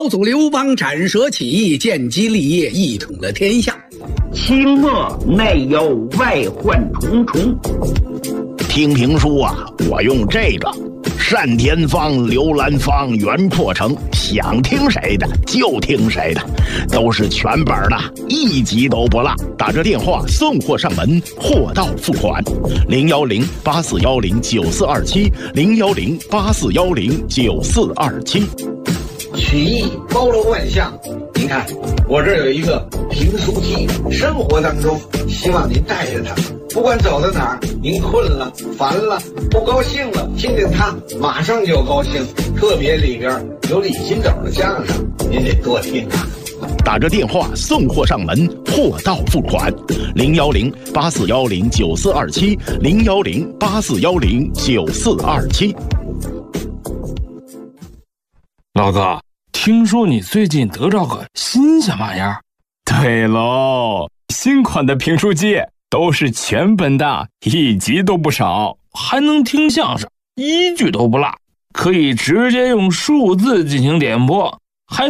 祖刘邦斩蛇起义，建基立业，一统了天下。 清末内忧外患重重。 听评书啊，我用这个单田芳、刘兰芳、袁阔成，想听谁的就听谁的，都是全本的，一集都不落。打这电话送货上门，货到付款。010-8410-9427 010-8410-9427。 曲艺包罗万象，您看我这儿有一个评书机，生活当中希望您带着它，不管走到哪儿，您困了、烦了、不高兴了，听听它马上就高兴。特别里边有李金斗的相声，您得多听啊。 打着电话送货上门，货到付款。010-8410-9427 010-8410-9427。 老哥，听说你最近得着个新鲜玩意儿？ 对喽，新款的评书机都是全本的，一集都不少， 还能听相声，一句都不落，可以直接用数字进行点播，